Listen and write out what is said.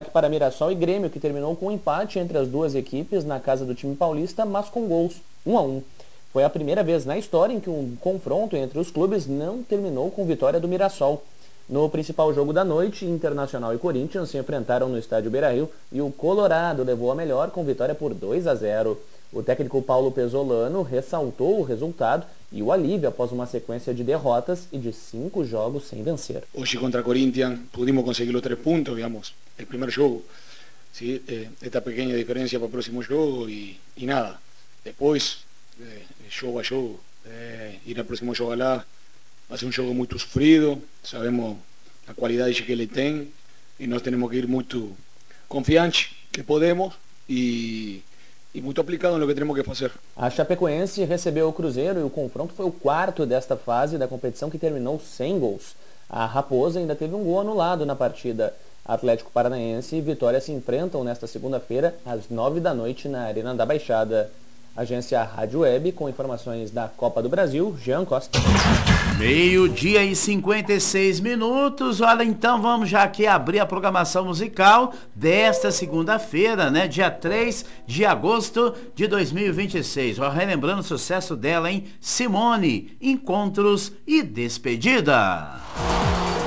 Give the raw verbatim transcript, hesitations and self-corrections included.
destaque para Mirassol e Grêmio, que terminou com um empate entre as duas equipes na casa do time paulista, mas com gols, um a um. Foi a primeira vez na história em que um confronto entre os clubes não terminou com vitória do Mirassol. No principal jogo da noite, Internacional e Corinthians se enfrentaram no estádio Beira-Rio e o Colorado levou a melhor com vitória por dois a zero. O técnico Paulo Pesolano ressaltou o resultado e o alívio após uma sequência de derrotas e de cinco jogos sem vencer. Hoje contra Corinthians pudimos conseguir os três pontos, digamos, el primer jogo. ¿Sí? Eh, esta pequeña diferencia para el próximo jogo y, y nada. Después, eh, jogo a jogo, eh, ir al próximo jogo lá, va a ser un jogo muy sufrido, sabemos la cualidad que ele tem y nós tenemos que ir muy confiantes que podemos y e muito aplicado no que temos que fazer. A Chapecoense recebeu o Cruzeiro e o confronto foi o quarto desta fase da competição, que terminou sem gols. A Raposa ainda teve um gol anulado na partida. Atlético Paranaense e Vitória se enfrentam nesta segunda-feira às nove da noite na Arena da Baixada. Agência Rádio Web, com informações da Copa do Brasil, Jean Costa. Meio-dia e cinquenta e seis minutos. Olha, então vamos já aqui abrir a programação musical desta segunda-feira, né? Dia três de agosto de dois mil e vinte e seis. Ó, relembrando o sucesso dela, hein? Simone, Encontros e Despedida.